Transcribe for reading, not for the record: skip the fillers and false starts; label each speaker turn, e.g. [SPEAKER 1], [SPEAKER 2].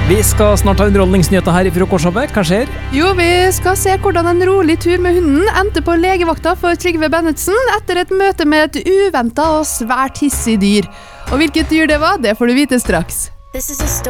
[SPEAKER 1] Vi skal snart ha underholdningsnyheter her i Frokorshoppet. Hva skjer?
[SPEAKER 2] Jo, vi skal se hvordan en rolig tur med hunden endte på legevakta for Trygve Bennetsen etter et møte med et uventet og svært hissig dyr. Og hvilket dyr det var, det får du vite straks.